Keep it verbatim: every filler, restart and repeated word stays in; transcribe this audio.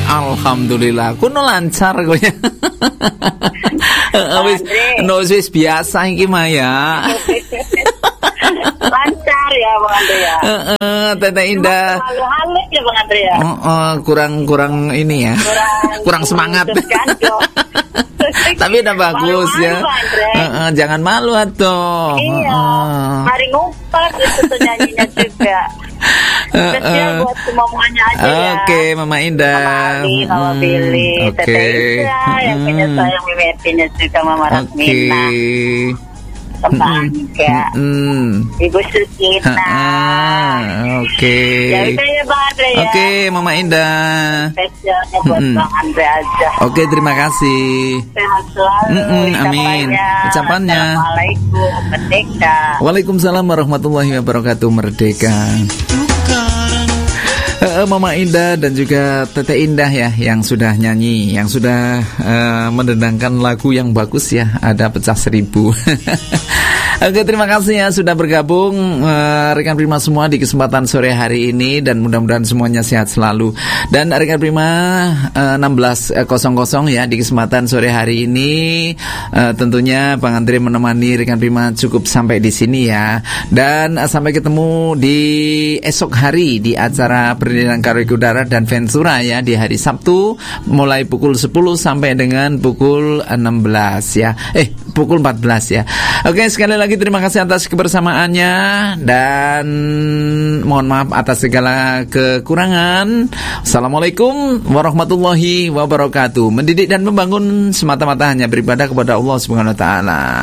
Alhamdulillah, kuno lancar kowe. Wis no wis biasa iki Maya. Lancar ya Bang Andre ya. Heeh, Tete Indah. Terlalu halus ya Bang Andre ya. Heeh, kurang-kurang ini ya. Kurang, kurang semangat. Tapi udah bagus malu, ya. Heeh, jangan malu atuh. Iya. Mari ngumpet itu nyanyinya juga. Spesial buat semuanya aja ya. Oke, Mama Indah. Mama Ali, Mama Billy, Oke. Tete Indah, yang punya sayang Mimetinya juga Mama Rasmina. Kebahagia mm. Ibu Susina. Oke. Ya udah ya Bang Andre ya. Oke, Mama Indah. Spesialnya buat mm. Bang Andre aja. Oke, terima kasih. Sehat selalu. Mm-mm, amin. Ucapannya. Assalamualaikum Merdeka. Waalaikumsalam warahmatullahi wabarakatuh. Merdeka. Uh, Mama Indah dan juga Tete Indah ya yang sudah nyanyi, yang sudah uh, mendendangkan lagu yang bagus ya, ada pecah seribu. Oke, terima kasih ya sudah bergabung uh, rekan Prima semua di kesempatan sore hari ini, dan mudah-mudahan semuanya sehat selalu. Dan rekan Prima uh, enam belas nol nol ya di kesempatan sore hari ini uh, tentunya Bang Andre menemani rekan Prima cukup sampai di sini ya. Dan uh, sampai ketemu di esok hari di acara Perlindakan Karaoke Udara dan Ventura ya di hari Sabtu mulai pukul sepuluh sampai dengan pukul enam belas ya. Eh, pukul empat belas ya. Oke, sekali lagi terima kasih atas kebersamaannya dan mohon maaf atas segala kekurangan. Assalamualaikum warahmatullahi wabarakatuh. Mendidik dan membangun semata-mata hanya beribadah kepada Allah Subhanahu wa taala.